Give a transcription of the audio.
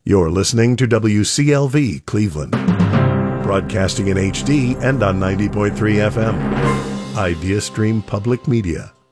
You're listening to WCLV Cleveland, broadcasting in HD and on 90.3 FM. IdeaStream Public Media.